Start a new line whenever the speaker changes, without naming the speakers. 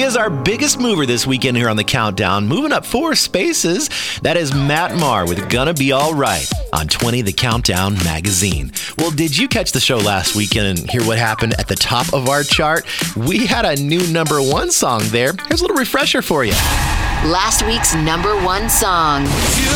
He is our biggest mover this weekend here on the Countdown, moving up 4 spaces. That is Matt Maher with Gonna Be Alright on 20 The Countdown magazine. Well, did you catch the show last weekend and hear what happened at the top of our chart? We had a new #1 song there. Here's a little refresher for you.
Last week's #1 song.